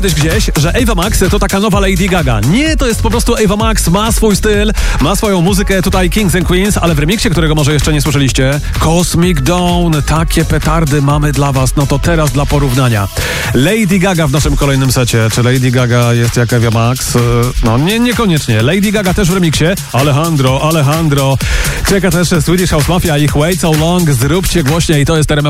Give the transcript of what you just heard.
Gdzieś, że Ava Max to taka nowa Lady Gaga. Nie, to jest po prostu Ava Max, ma swój styl, ma swoją muzykę, tutaj Kings and Queens, ale w remiksie, którego może jeszcze nie słyszeliście, Cosmic Dawn, takie petardy mamy dla was, no to teraz dla porównania. Lady Gaga w naszym kolejnym secie. Czy Lady Gaga jest jak Ava Max? No niekoniecznie. Lady Gaga też w remiksie. Alejandro. Czeka też Swedish House Mafia, ich Way So Long, zróbcie głośniej, to jest RMF